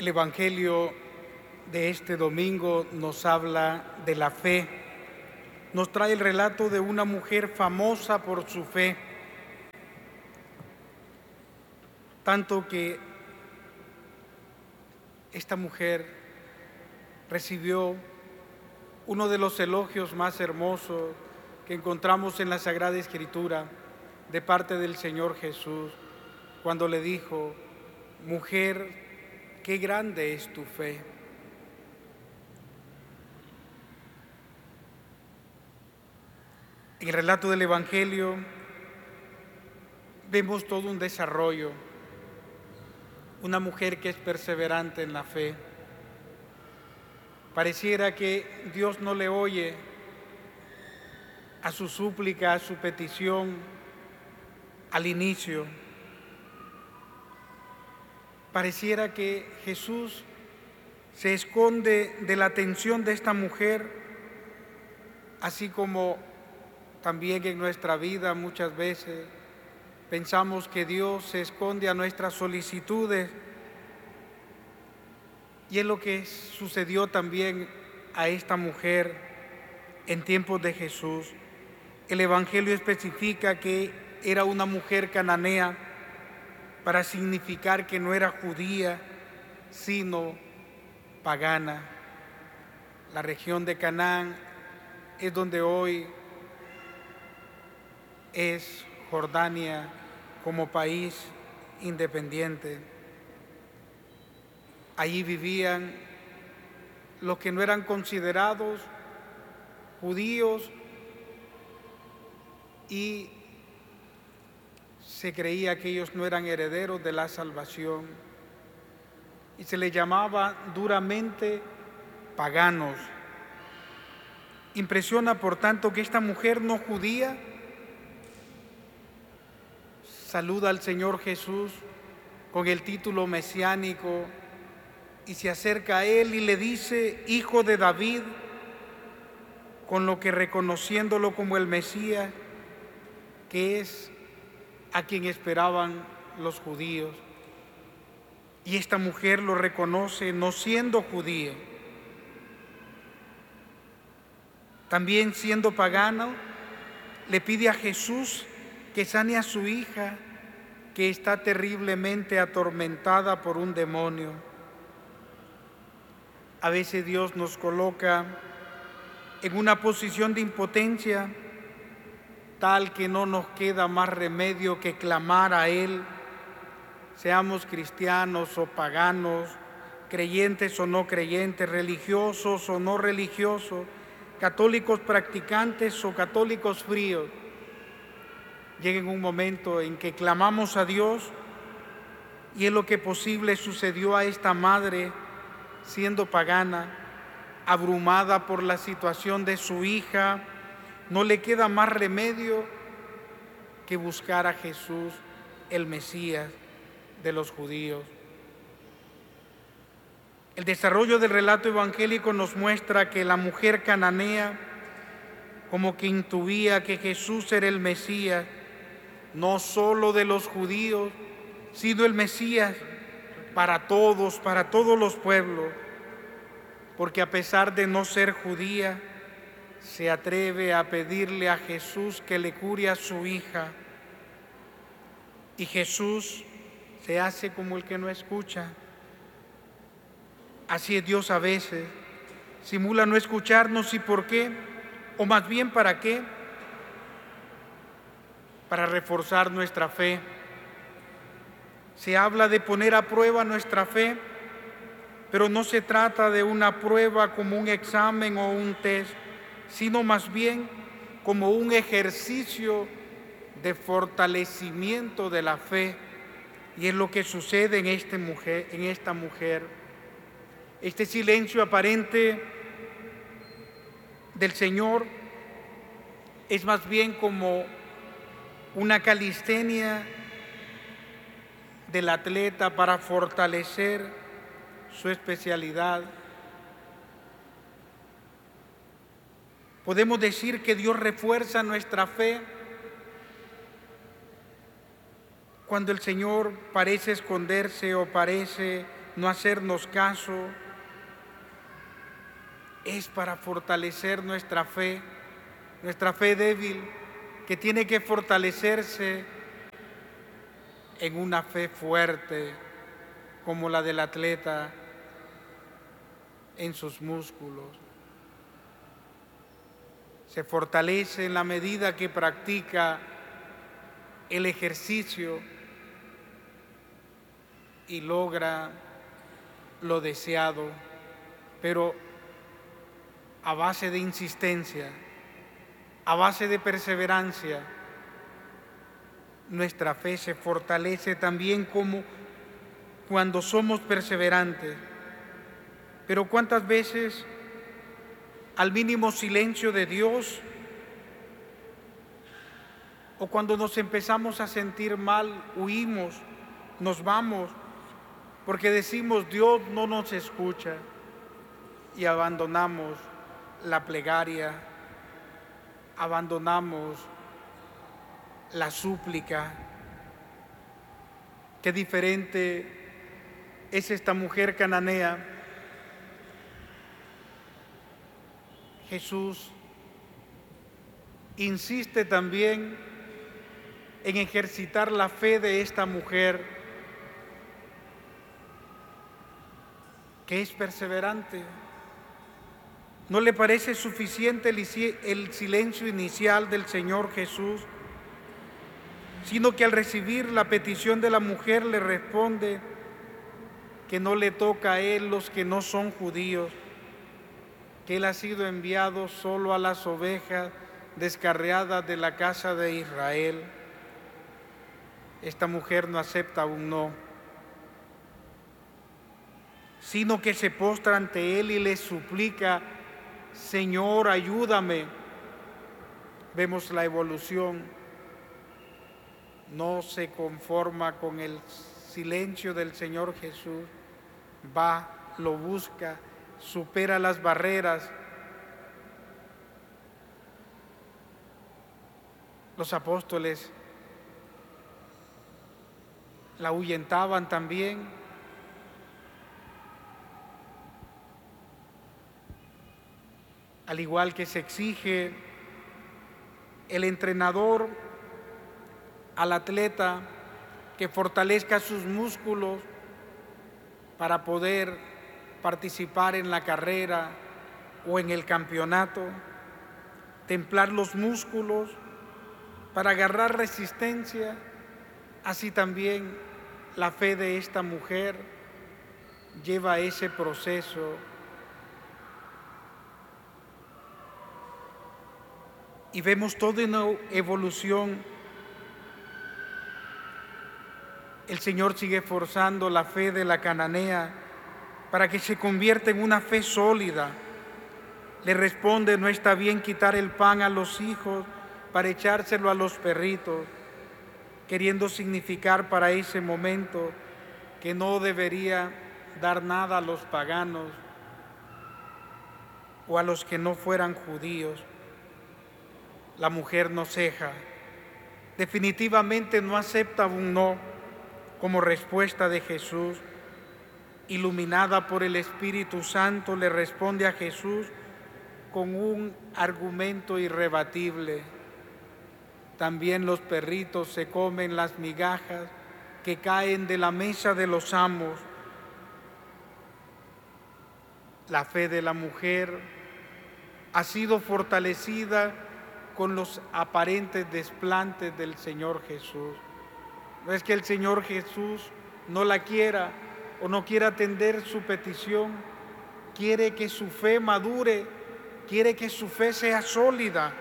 El Evangelio de este domingo nos habla de la fe. Nos trae el relato de una mujer famosa por su fe, tanto que esta mujer recibió uno de los elogios más hermosos que encontramos en la Sagrada Escritura de parte del Señor Jesús, cuando le dijo: mujer, qué grande es tu fe. En el relato del Evangelio vemos todo un desarrollo, una mujer que es perseverante en la fe. Pareciera que Dios no le oye a su súplica, a su petición al inicio. Pareciera que Jesús se esconde de la atención de esta mujer, así como también en nuestra vida muchas veces pensamos que Dios se esconde a nuestras solicitudes, y es lo que sucedió también a esta mujer en tiempos de Jesús. El Evangelio especifica que era una mujer cananea para significar que no era judía, sino pagana. La región de Canaán es donde hoy es Jordania como país independiente. Allí vivían los que no eran considerados judíos y se creía que ellos no eran herederos de la salvación, y se les llamaba duramente paganos. Impresiona, por tanto, que esta mujer no judía saluda al Señor Jesús con el título mesiánico y se acerca a Él y le dice: Hijo de David, con lo que reconociéndolo como el Mesías, que es a quien esperaban los judíos. Y esta mujer lo reconoce no siendo judía. También siendo pagano, le pide a Jesús que sane a su hija, que está terriblemente atormentada por un demonio. A veces Dios nos coloca en una posición de impotencia tal que no nos queda más remedio que clamar a Él, seamos cristianos o paganos, creyentes o no creyentes, religiosos o no religiosos, católicos practicantes o católicos fríos. Llega un momento en que clamamos a Dios, y es lo que posible sucedió a esta madre siendo pagana, abrumada por la situación de su hija. No le queda más remedio que buscar a Jesús, el Mesías de los judíos. El desarrollo del relato evangélico nos muestra que la mujer cananea, como que intuía que Jesús era el Mesías, no solo de los judíos, sino el Mesías para todos los pueblos, porque a pesar de no ser judía, se atreve a pedirle a Jesús que le cure a su hija. Y Jesús se hace como el que no escucha. Así es Dios a veces, simula no escucharnos. ¿Y por qué? O más bien, ¿para qué? Para reforzar nuestra fe. Se habla de poner a prueba nuestra fe, pero no se trata de una prueba como un examen o un test, sino más bien como un ejercicio de fortalecimiento de la fe. Y es lo que sucede en esta mujer. Este silencio aparente del Señor es más bien como una calistenia del atleta para fortalecer su especialidad. Podemos decir que Dios refuerza nuestra fe cuando el Señor parece esconderse o parece no hacernos caso, es para fortalecer nuestra fe débil, que tiene que fortalecerse en una fe fuerte como la del atleta en sus músculos. Se fortalece en la medida que practica el ejercicio y logra lo deseado, pero a base de insistencia, a base de perseverancia. Nuestra fe se fortalece también como cuando somos perseverantes. Pero ¿cuántas veces al mínimo silencio de Dios o cuando nos empezamos a sentir mal, huimos, nos vamos, porque decimos Dios no nos escucha y abandonamos la plegaria, abandonamos la súplica? Qué diferente es esta mujer cananea. Jesús insiste también en ejercitar la fe de esta mujer, que es perseverante. ¿No le parece suficiente el silencio inicial del Señor Jesús? Sino que al recibir la petición de la mujer le responde que no le toca a él los que no son judíos, que él ha sido enviado solo a las ovejas descarriadas de la casa de Israel. Esta mujer no acepta un no, sino que se postra ante él y le suplica: Señor, ayúdame. Vemos la evolución. No se conforma con el silencio del Señor Jesús, va, lo busca, supera las barreras. Los apóstoles la ahuyentaban también. Al igual que se exige el entrenador al atleta que fortalezca sus músculos para poder participar en la carrera o en el campeonato, templar los músculos para agarrar resistencia, así también la fe de esta mujer lleva ese proceso. Y vemos toda una evolución. El Señor sigue forzando la fe de la cananea para que se convierta en una fe sólida. Le responde: no está bien quitar el pan a los hijos para echárselo a los perritos, queriendo significar para ese momento que no debería dar nada a los paganos o a los que no fueran judíos. La mujer no ceja, definitivamente no acepta un no como respuesta de Jesús. Iluminada por el Espíritu Santo, le responde a Jesús con un argumento irrebatible: también los perritos se comen las migajas que caen de la mesa de los amos. La fe de la mujer ha sido fortalecida con los aparentes desplantes del Señor Jesús. No es que el Señor Jesús no la quiera o no quiera atender su petición, quiere que su fe madure, quiere que su fe sea sólida.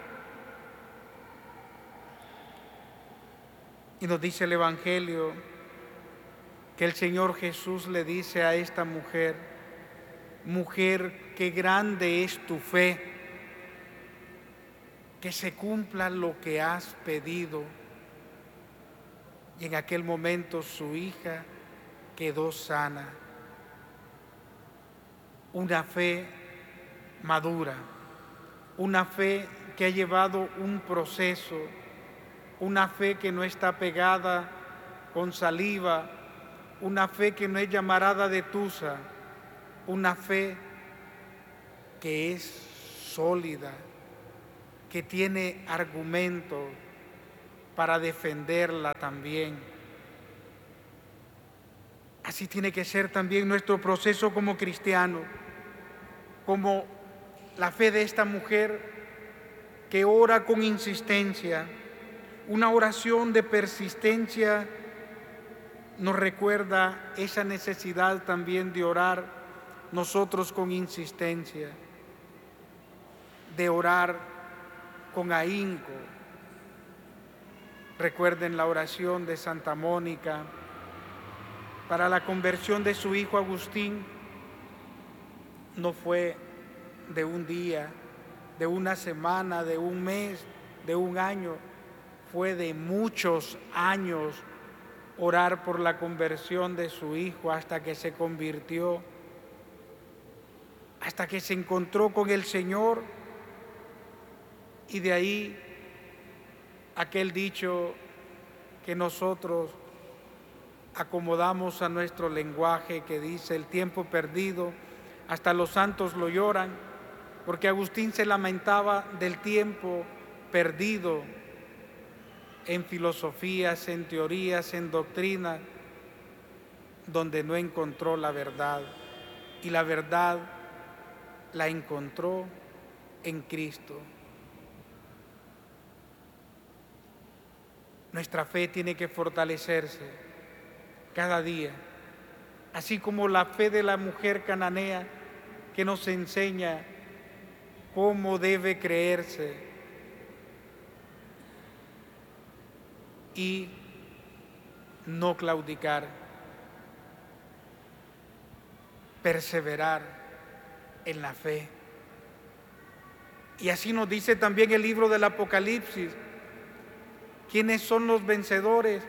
Y nos dice el Evangelio que el Señor Jesús le dice a esta mujer: mujer, qué grande es tu fe, que se cumpla lo que has pedido. Y en aquel momento su hija quedó sana. Una fe madura, una fe que ha llevado un proceso, una fe que no está pegada con saliva, una fe que no es llamarada de tusa, una fe que es sólida, que tiene argumentos para defenderla también. Así tiene que ser también nuestro proceso como cristianos, como la fe de esta mujer que ora con insistencia. Una oración de persistencia nos recuerda esa necesidad también de orar nosotros con insistencia, de orar con ahínco. Recuerden la oración de Santa Mónica para la conversión de su hijo Agustín. No fue de un día, de una semana, de un mes, de un año, fue de muchos años orar por la conversión de su hijo hasta que se convirtió, hasta que se encontró con el Señor. Y de ahí aquel dicho que nosotros acomodamos a nuestro lenguaje que dice: el tiempo perdido, hasta los santos lo lloran, porque Agustín se lamentaba del tiempo perdido en filosofías, en teorías, en doctrinas, donde no encontró la verdad. Y la verdad la encontró en Cristo. Nuestra fe tiene que fortalecerse cada día, así como la fe de la mujer cananea que nos enseña cómo debe creerse y no claudicar, perseverar en la fe. Y así nos dice también el libro del Apocalipsis. ¿Quiénes son los vencedores?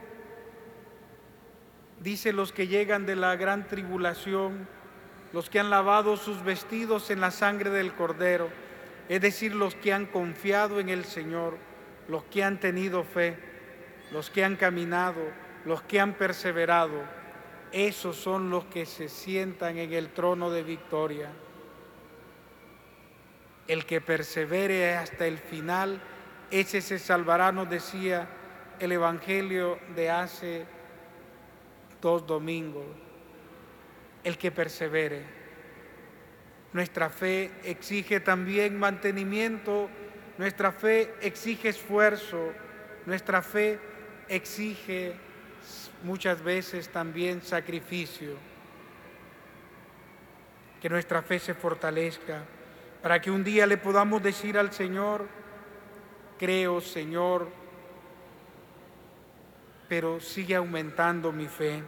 Dice: los que llegan de la gran tribulación, los que han lavado sus vestidos en la sangre del Cordero, es decir, los que han confiado en el Señor, los que han tenido fe, los que han caminado, los que han perseverado. Esos son los que se sientan en el trono de victoria. El que persevere hasta el final, ese se salvará, nos decía el Evangelio de hace 2 domingos. El que persevere. Nuestra fe exige también mantenimiento, nuestra fe exige esfuerzo, nuestra fe exige muchas veces también sacrificio. Que nuestra fe se fortalezca para que un día le podamos decir al Señor: creo, Señor, pero sigue aumentando mi fe.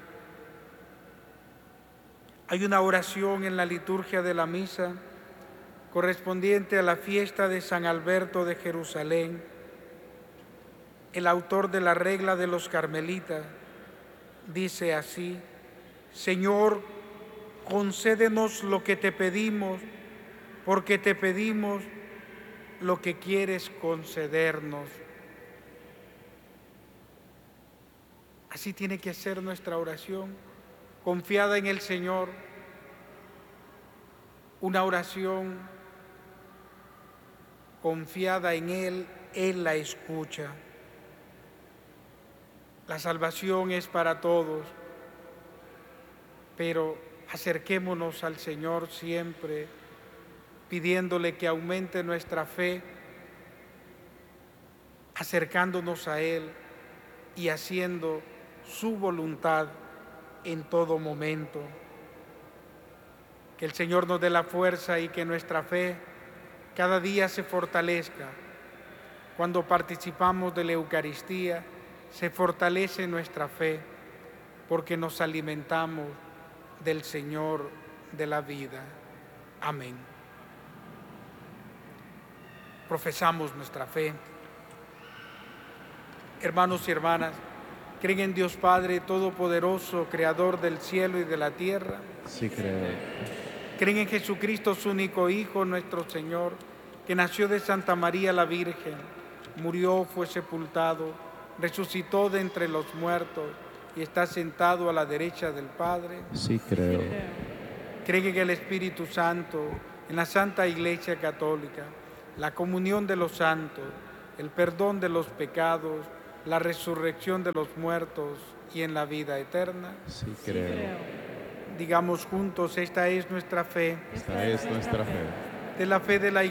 Hay una oración en la liturgia de la misa correspondiente a la fiesta de San Alberto de Jerusalén. El autor de la regla de los carmelitas dice así: Señor, concédenos lo que te pedimos, porque te pedimos lo que quieres concedernos. Así tiene que ser nuestra oración, confiada en el Señor, una oración confiada en Él, Él la escucha. La salvación es para todos, pero acerquémonos al Señor siempre, pidiéndole que aumente nuestra fe, acercándonos a Él y haciendo su voluntad en todo momento. Que el Señor nos dé la fuerza y que nuestra fe cada día se fortalezca. Cuando participamos de la Eucaristía, se fortalece nuestra fe porque nos alimentamos del Señor de la vida. Amén. Profesamos nuestra fe. Hermanos y hermanas, ¿creen en Dios Padre Todopoderoso, Creador del cielo y de la tierra? Sí creo. ¿Creen en Jesucristo, su único Hijo, nuestro Señor, que nació de Santa María la Virgen, murió, fue sepultado, resucitó de entre los muertos, y está sentado a la derecha del Padre. Sí creo. Cree que el Espíritu Santo, en la Santa Iglesia Católica, la comunión de los santos, el perdón de los pecados, la resurrección de los muertos y en la vida eterna. Sí creo. Digamos juntos, esta es nuestra fe. Esta es nuestra fe. De la fe de la